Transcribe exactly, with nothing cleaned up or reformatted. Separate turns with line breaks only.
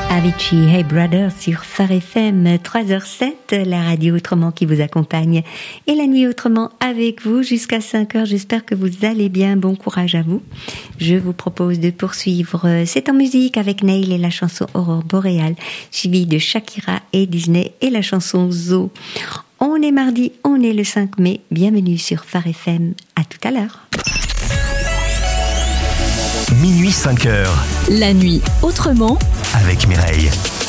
Avicii, Hey Brother sur Phare F M, trois heures sept, la radio autrement qui vous accompagne et la nuit autrement avec vous jusqu'à cinq heures. J'espère que vous allez bien, bon courage à vous. Je vous propose de poursuivre C'est en musique avec Nail et la chanson Aurore Boréale, suivi de Shakira et Disney et la chanson Zo. On est mardi, on est le cinq mai, bienvenue sur Phare F M, à tout à l'heure.
Minuit cinq heures.
La nuit autrement
avec Mireille.